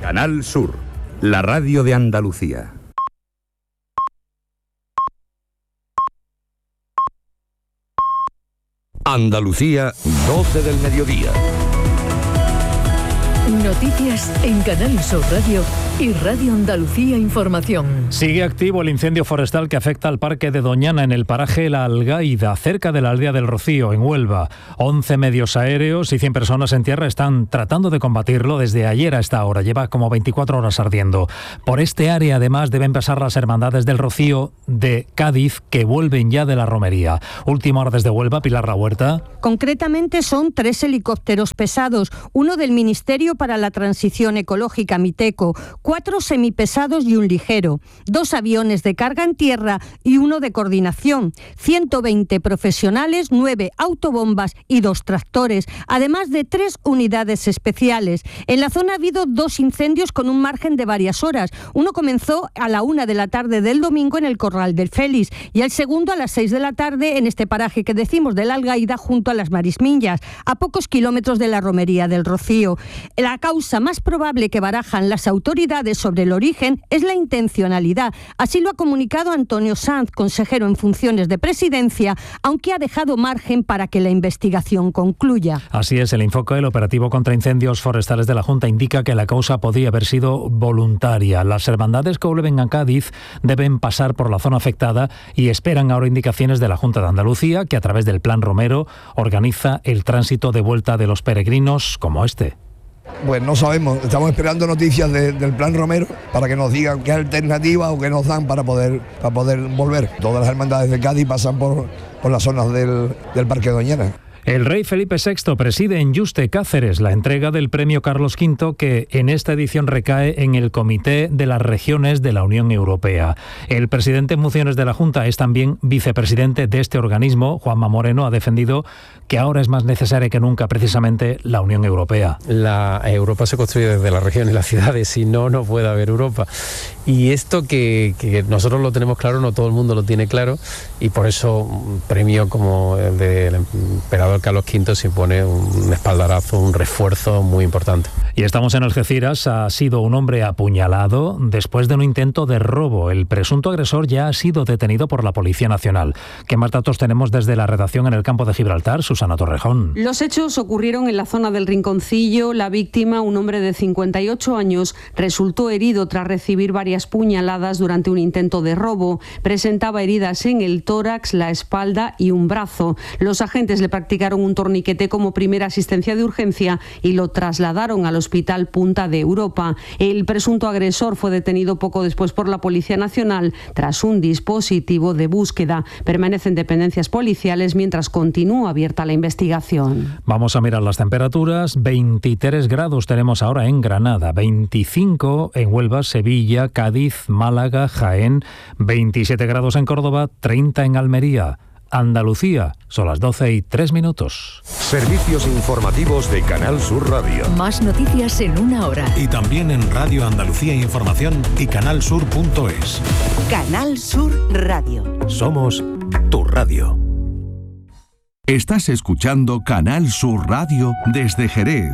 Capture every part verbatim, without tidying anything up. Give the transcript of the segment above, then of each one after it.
Canal Sur, la radio de Andalucía. Andalucía, doce del mediodía. Noticias en Canal Sur Radio y Radio Andalucía Información. Sigue activo el incendio forestal que afecta al Parque de Doñana en el paraje La Algaida, cerca de la aldea del Rocío, en Huelva. once medios aéreos y cien personas en tierra están tratando de combatirlo desde ayer a esta hora. Lleva como veinticuatro horas ardiendo. Por este área, además, deben pasar las hermandades del Rocío de Cádiz, que vuelven ya de la romería. Última hora desde Huelva, Pilar Rahuerta. Concretamente son tres helicópteros pesados, uno del Ministerio para la Transición Ecológica, Miteco, cuatro semipesados y un ligero, dos aviones de carga en tierra y uno de coordinación, ciento veinte profesionales, nueve autobombas y dos tractores, además de tres unidades especiales. En la zona ha habido dos incendios con un margen de varias horas. Uno comenzó a la una de la tarde del domingo en el Corral del Félix y el segundo a las seis de la tarde en este paraje que decimos de la Algaida, junto a las Marismillas, a pocos kilómetros de la romería del Rocío. La causa más probable que barajan las autoridades sobre el origen es la intencionalidad. Así lo ha comunicado Antonio Sanz, consejero en funciones de presidencia, aunque ha dejado margen para que la investigación concluya. Así es, el enfoque del operativo contra incendios forestales de la Junta indica que la causa podría haber sido voluntaria. Las hermandades que vuelven a Cádiz deben pasar por la zona afectada y esperan ahora indicaciones de la Junta de Andalucía, que a través del Plan Romero organiza el tránsito de vuelta de los peregrinos como este. Pues no sabemos, estamos esperando noticias de, del Plan Romero para que nos digan qué alternativas o qué nos dan para poder, para poder volver. Todas las hermandades de Cádiz pasan por, por las zonas del, del Parque Doñana. El rey Felipe sexto preside en Yuste, Cáceres, la entrega del premio Carlos quinto, que en esta edición recae en el Comité de las Regiones de la Unión Europea. El presidente en funciones de la Junta es también vicepresidente de este organismo. Juanma Moreno ha defendido que ahora es más necesaria que nunca precisamente la Unión Europea. La Europa se construye desde las regiones y las ciudades, si no, no puede haber Europa. Y esto que, que nosotros lo tenemos claro, no todo el mundo lo tiene claro, y por eso un premio como el del emperador Carlos quinto supone un espaldarazo, un refuerzo muy importante. Y estamos en Algeciras. Ha sido un hombre apuñalado después de un intento de robo. El presunto agresor ya ha sido detenido por la Policía Nacional. ¿Qué más datos tenemos desde la redacción en el campo de Gibraltar? Susana Torrejón. Los hechos ocurrieron en la zona del Rinconcillo. La víctima, un hombre de cincuenta y ocho años, resultó herido tras recibir varias puñaladas durante un intento de robo. Presentaba heridas en el tórax, la espalda y un brazo. Los agentes le practicaron un torniquete como primera asistencia de urgencia y lo trasladaron al Hospital Punta de Europa. El presunto agresor fue detenido poco después por la Policía Nacional tras un dispositivo de búsqueda. Permanece en dependencias policiales mientras continúa abierta la investigación. Vamos a mirar las temperaturas. veintitrés grados tenemos ahora en Granada, veinticinco en Huelva, Sevilla, Cádiz, Málaga, Jaén, veintisiete grados en Córdoba, treinta en Almería. Andalucía, son las doce y tres minutos. Servicios informativos de Canal Sur Radio. Más noticias en una hora. Y también en Radio Andalucía Información y canalsur punto es. Canal Sur Radio. Somos tu radio. Estás escuchando Canal Sur Radio desde Jerez.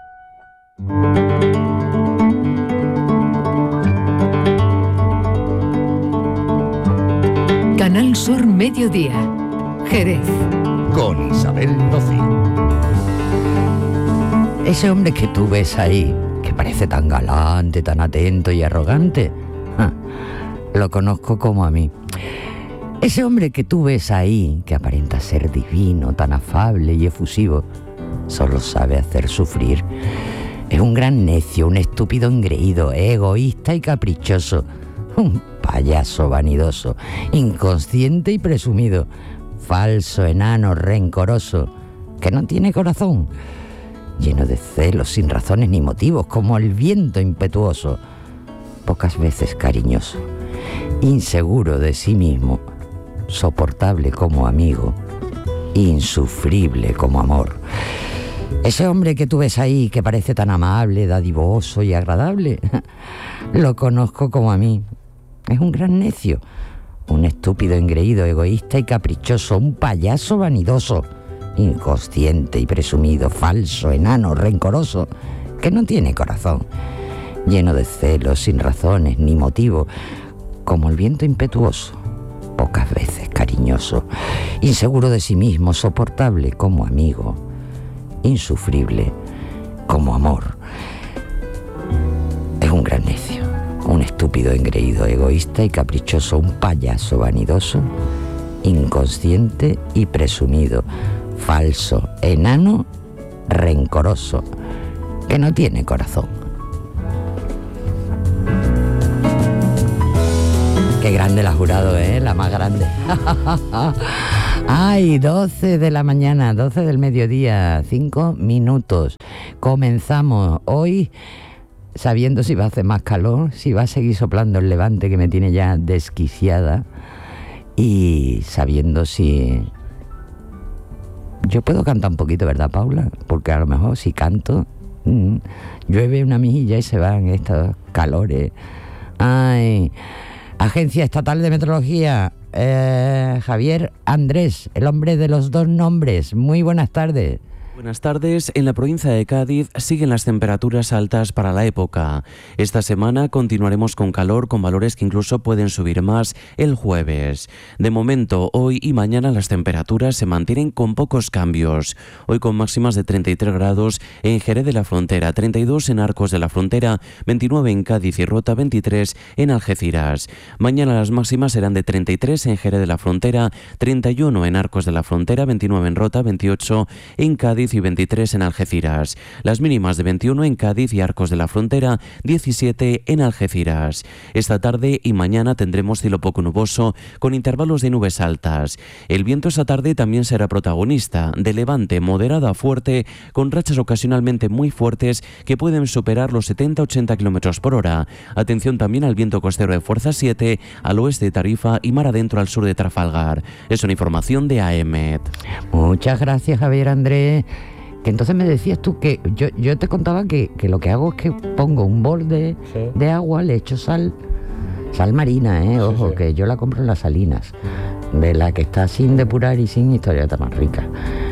Canal Sur Mediodía, Jerez. Con Isabel Loci. Ese hombre que tú ves ahí, que parece tan galante, tan atento y arrogante, lo conozco como a mí. Ese hombre que tú ves ahí, que aparenta ser divino, tan afable y efusivo, solo sabe hacer sufrir. Es un gran necio, un estúpido engreído, egoísta y caprichoso. Un payaso vanidoso, inconsciente y presumido, falso, enano, rencoroso, que no tiene corazón, lleno de celos sin razones ni motivos, como el viento impetuoso, pocas veces cariñoso, inseguro de sí mismo, soportable como amigo, insufrible como amor. Ese hombre que tú ves ahí, que parece tan amable, dadivoso y agradable, lo conozco como a mí. Es un gran necio, un estúpido engreído, egoísta y caprichoso, un payaso vanidoso, inconsciente y presumido, falso, enano, rencoroso, que no tiene corazón, lleno de celos, sin razones ni motivo, como el viento impetuoso, pocas veces cariñoso, inseguro de sí mismo, soportable como amigo, insufrible como amor. Es un gran necio, un estúpido engreído, egoísta y caprichoso, un payaso vanidoso, inconsciente y presumido, falso, enano, rencoroso, que no tiene corazón. Qué grande la jurado, ¿eh? La más grande. Ay, doce de la mañana, doce del mediodía, cinco minutos. Comenzamos hoy sabiendo si va a hacer más calor, si va a seguir soplando el levante que me tiene ya desquiciada, y sabiendo si... Yo puedo cantar un poquito, ¿verdad, Paula? Porque a lo mejor si canto, mmm, llueve una mejilla y se van estos calores. Ay, Agencia Estatal de Meteorología, eh, Javier Andrés, el hombre de los dos nombres. Muy buenas tardes. Buenas tardes. En la provincia de Cádiz siguen las temperaturas altas para la época. Esta semana continuaremos con calor, con valores que incluso pueden subir más el jueves. De momento, hoy y mañana las temperaturas se mantienen con pocos cambios. Hoy con máximas de treinta y tres grados en Jerez de la Frontera, treinta y dos en Arcos de la Frontera, veintinueve en Cádiz y Rota, veintitrés en Algeciras. Mañana las máximas serán de treinta y tres en Jerez de la Frontera, treinta y uno en Arcos de la Frontera, veintinueve en Rota, veintiocho en Cádiz y veintitrés en Algeciras. Las mínimas de veintiuno en Cádiz y Arcos de la Frontera, diecisiete en Algeciras. Esta tarde y mañana tendremos cielo poco nuboso con intervalos de nubes altas. El viento esta tarde también será protagonista, de levante moderado a fuerte, con rachas ocasionalmente muy fuertes que pueden superar los setenta a ochenta kilómetros por hora. Atención también al viento costero de fuerza siete al oeste de Tarifa y mar adentro al sur de Trafalgar. Es una información de A E M E T. Muchas gracias, Javier Andrés. Que entonces me decías tú que yo, yo te contaba que, que lo que hago es que pongo un bol de, sí. de agua, le echo sal, sal marina, ¿eh? Ojo, sí, sí. que yo la compro en las Salinas, de la que está sin depurar y sin historia, está más rica.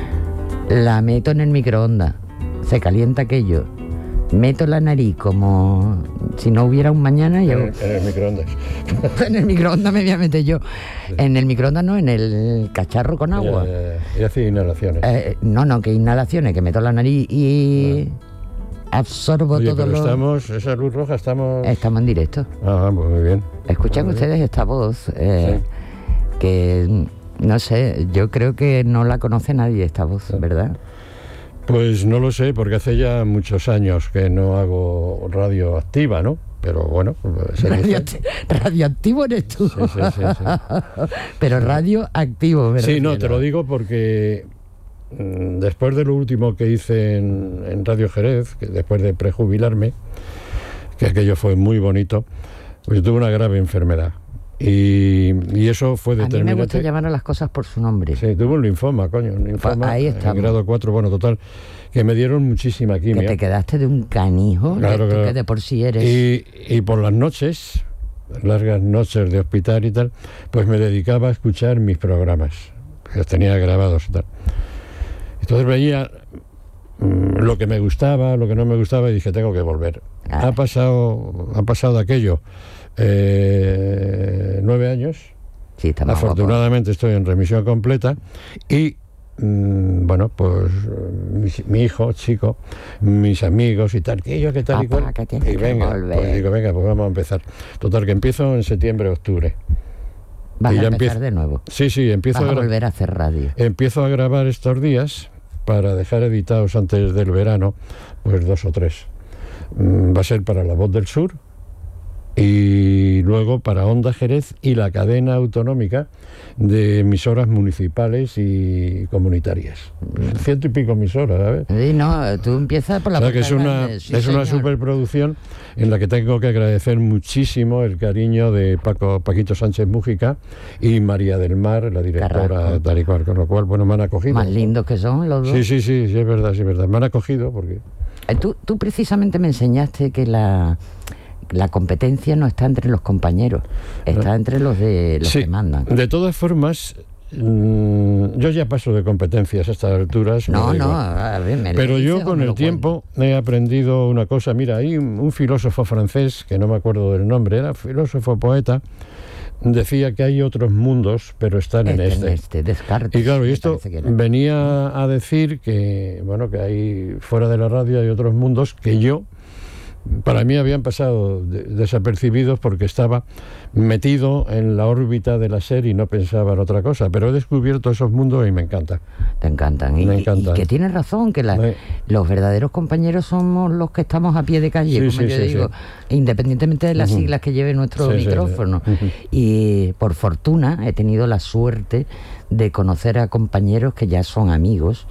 La meto en el microondas, se calienta aquello, meto la nariz como si no hubiera un mañana. Y en, hago... el, en el microondas. En el microondas me voy a meter yo. Sí. En el microondas no, en el cacharro con agua. Ya, ya, ya. Y hace inhalaciones. Eh, no, no, que inhalaciones, que meto la nariz y ah. absorbo Oye, todo pero lo... estamos, esa luz roja, estamos... Estamos en directo. Ah, pues muy bien. Escuchan muy ustedes bien. esta voz, eh, sí. que, no sé, yo creo que no la conoce nadie esta voz, sí. ¿verdad? Pues no lo sé, porque hace ya muchos años que no hago radio activa, ¿no? Pero bueno... Radioacti- radioactivo eres tú. Sí, sí, sí, sí. Pero radioactivo, ¿verdad? Sí, no, te lo digo porque mmm, después de lo último que hice en, en Radio Jerez, que después de prejubilarme, que aquello fue muy bonito, pues tuve una grave enfermedad. Y, y eso fue determinante. A mí me gusta llamar a las cosas por su nombre. Sí, tuve un linfoma, coño, un linfoma. Ahí estamos. En grado cuatro, bueno, total, que me dieron muchísima quimio. Que te quedaste de un canijo, claro, tú claro. que de por sí eres... Y, y por las noches, largas noches de hospital y tal, pues me dedicaba a escuchar mis programas, que los tenía grabados y tal. Entonces veía mmm, lo que me gustaba, lo que no me gustaba, y dije, tengo que volver. Ah. Ha pasado, ha pasado aquello... Eh, nueve años. Sí, afortunadamente guapo. Estoy en remisión completa y mmm, bueno, pues mi, mi hijo chico, mis amigos y tal, que yo que tal Papá, y cual, que y venga, pues digo, venga, pues vamos a empezar. Total, que empiezo en septiembre, octubre. ¿Vas y a ya empezar empiezo, de nuevo? Sí, sí, empiezo Vas a, a volver a hacer radio. Empiezo a grabar estos días para dejar editados antes del verano, pues dos o tres. Mm, va a ser para La Voz del Sur, y luego para Onda Jerez y la cadena autonómica de emisoras municipales y comunitarias. Ciento y pico emisoras, ¿sabes? Sí, no, tú empiezas por la... O sea, que es una, sí, es una superproducción en la que tengo que agradecer muchísimo el cariño de Paco, Paquito Sánchez Mújica y María del Mar, la directora, tal y cual, con lo cual, bueno, me han acogido. Más lindos que son los dos. Sí, sí, sí, sí, es verdad, sí, es verdad. Me han acogido porque... Tú, tú precisamente me enseñaste que la... La competencia no está entre los compañeros, está entre los de los sí, que mandan. De todas formas, mmm, yo ya paso de competencias a estas alturas. No, no, a ver, me pero lo yo dice, con el tiempo cuento. He aprendido una cosa. Mira, hay un, un filósofo francés, que no me acuerdo del nombre, era filósofo, poeta, decía que hay otros mundos, pero están este, en este. En este Descartes, y claro, y esto venía a decir que, bueno, que hay fuera de la radio hay otros mundos que yo, para mí habían pasado de, desapercibidos porque estaba metido en la órbita de la SER y no pensaba en otra cosa, pero he descubierto esos mundos y me encanta. Te encantan. Me y, encantan. Y que tienes razón, que la, me... los verdaderos compañeros somos los que estamos a pie de calle, sí, como sí, yo sí, digo, sí. independientemente de las uh-huh. siglas que lleve nuestro sí, micrófono. Sí, sí. Y por fortuna he tenido la suerte de conocer a compañeros que ya son amigos.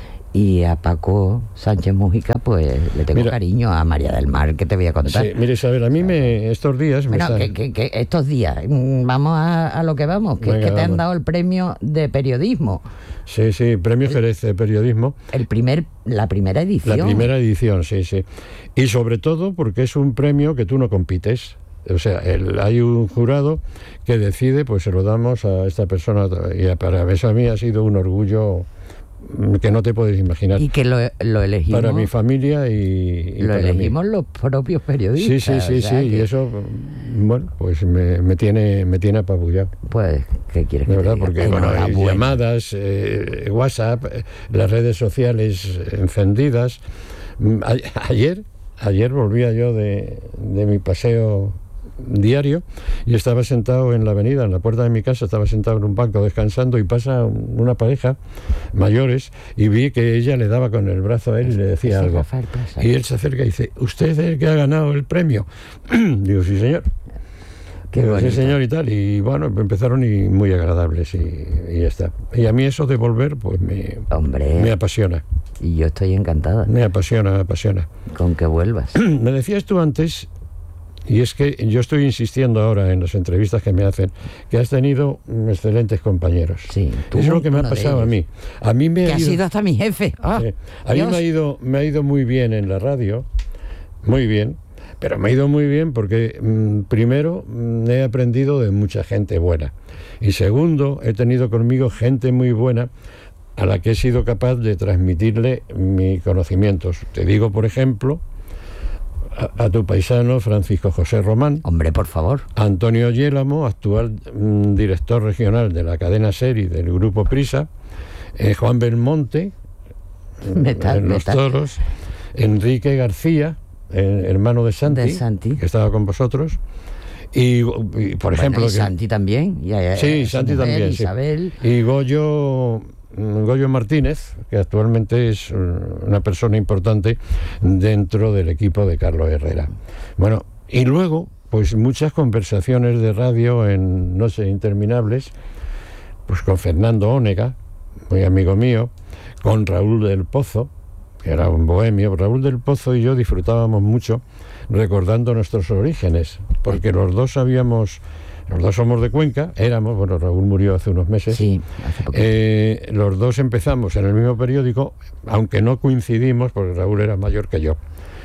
Y a Paco Sánchez Mújica, pues le tengo mira, cariño. A María del Mar, que te voy a contar. Sí, mire, Isabel, a mí me, estos días... Me bueno, están... que, que, que estos días, vamos a, a lo que vamos, que Venga, es que te vamos. han dado el premio de periodismo. Sí, sí, premio Jerez de periodismo. El primer, la primera edición. La primera edición, sí, sí. Y sobre todo porque es un premio que tú no compites. O sea, el, hay un jurado que decide, pues se lo damos a esta persona. Y para eso a mí ha sido un orgullo que no te puedes imaginar. Y que lo, lo elegimos... Para mi familia y, y lo para elegimos mí. Los propios periodistas. Sí, sí, sí, o sea, sí. que... Y eso, bueno, pues me, me tiene me tiene apabullado. Pues, ¿qué quieres que de verdad, te diga? porque bueno, hay llamadas, eh, WhatsApp, eh, las redes sociales encendidas. A, ayer, ayer volvía yo de, de mi paseo diario y estaba sentado en la avenida, en la puerta de mi casa, estaba sentado en un banco descansando y pasa una pareja mayores y vi que ella le daba con el brazo a él y le decía algo. Y él se acerca y dice, ¿usted es el que ha ganado el premio? Digo, sí señor. Qué Digo, sí señor y tal. Y bueno, empezaron y muy agradables y, y ya está. Y a mí eso de volver, pues me, Hombre, me apasiona. Y yo estoy encantada. Me apasiona, me apasiona. Con que vuelvas. Me decías tú antes... Y es que yo estoy insistiendo ahora en las entrevistas que me hacen que has tenido excelentes compañeros. Sí, tú, eso es lo que me ha pasado a mí. A mí me que ha, ha ido, sido hasta mi jefe. Ah, sí, a mí me ha ido me ha ido muy bien en la radio, muy bien, pero me ha ido muy bien porque mmm, primero mmm, he aprendido de mucha gente buena y segundo he tenido conmigo gente muy buena a la que he sido capaz de transmitirle mis conocimientos. Te digo, por ejemplo, A, a tu paisano Francisco José Román. Hombre, por favor. Antonio Yélamo, actual mm, director regional de la cadena SER y del Grupo Prisa. Eh, Juan Belmonte, metal, en Los metal. Toros. Enrique García, eh, hermano de Santi, de Santi, que estaba con vosotros. Y, y por ejemplo... Bueno, y que, Santi también. Y, eh, sí, Santi mujer, también. Isabel. Sí. Y Goyo... Goyo Martínez, que actualmente es una persona importante dentro del equipo de Carlos Herrera. Bueno, y luego, pues muchas conversaciones de radio en Noches Interminables, pues con Fernando Ónega, muy amigo mío, con Raúl del Pozo, que era un bohemio. Raúl del Pozo y yo disfrutábamos mucho recordando nuestros orígenes, porque los dos habíamos... Los dos somos de Cuenca, éramos, bueno, Raúl murió hace unos meses. Sí, hace poco. Eh, los dos empezamos en el mismo periódico, aunque no coincidimos, porque Raúl era mayor que yo.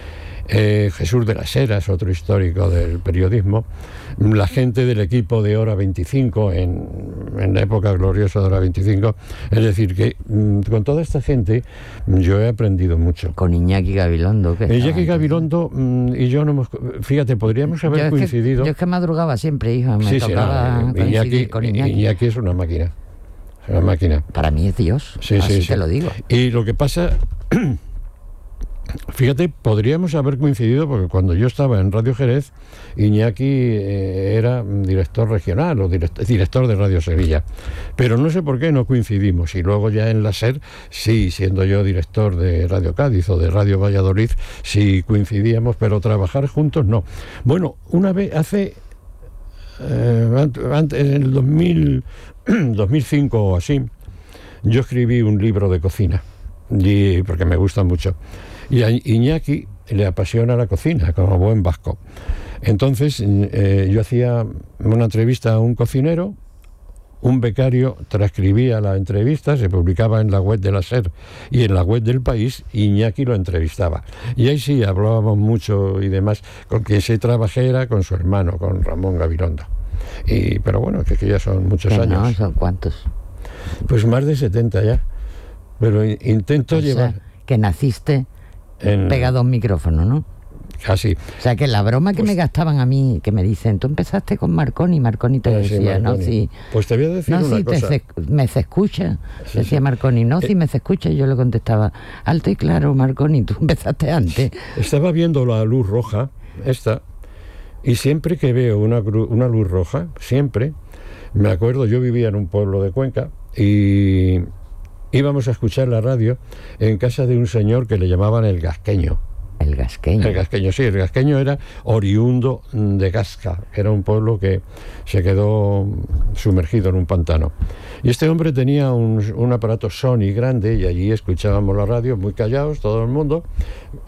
Eh, Jesús de las Heras, otro histórico del periodismo. La gente del equipo de Hora veinticinco, en, en la época gloriosa de Hora veinticinco. Es decir, que mmm, con toda esta gente yo he aprendido mucho. Con Iñaki Gabilondo. Que Iñaki Gabilondo mmm, y yo no hemos... Fíjate, podríamos haber yo coincidido... Que, yo es que madrugaba siempre, hija. Me sí, tocaba sí, no, coincidir Iñaki, con Iñaki. Iñaki es una máquina. Es una máquina. Para mí es Dios. Sí, así sí, te sí. lo digo. Y lo que pasa... Fíjate, podríamos haber coincidido porque cuando yo estaba en Radio Jerez, Iñaki eh, era director regional o direct- director de Radio Sevilla. Pero no sé por qué no coincidimos. Y luego ya en la SER, sí, siendo yo director de Radio Cádiz o de Radio Valladolid, sí coincidíamos, pero trabajar juntos no. Bueno, una vez hace... Eh, antes, en el dos mil, dos mil cinco o así, yo escribí un libro de cocina, y, porque me gusta mucho. Y a Iñaki le apasiona la cocina, como buen vasco. Entonces eh, yo hacía una entrevista a un cocinero, un becario transcribía la entrevista, se publicaba en la web de la SER y en la web del País, y Iñaki lo entrevistaba. Y ahí sí hablábamos mucho y demás, con quien se trabajé era con su hermano, con Ramón Gabilondo. Y, pero bueno, que, que ya son muchos que años. No, son cuántos. Pues más de setenta ya. Pero intento o sea, llevar... que naciste en... pegado a un micrófono, ¿no? Casi. O sea, que la broma que pues, me gastaban a mí, que me dicen, tú empezaste con Marconi, Marconi te decía, sí, Marconi. no, sí. Pues te voy a decir no, una sí, cosa. Te se, me se escucha, sí, decía sí. Marconi, no, eh, sí, me se escucha, y yo le contestaba, alto y claro, Marconi, tú empezaste antes. Estaba viendo la luz roja, esta, y siempre que veo una, una luz roja, siempre, me acuerdo, yo vivía en un pueblo de Cuenca, y íbamos a escuchar la radio en casa de un señor que le llamaban el Gasqueño. El Gasqueño. El Gasqueño, sí, el Gasqueño era oriundo de Gasca, que era un pueblo que se quedó sumergido en un pantano. Y este hombre tenía un, un aparato Sony grande y allí escuchábamos la radio muy callados, todo el mundo,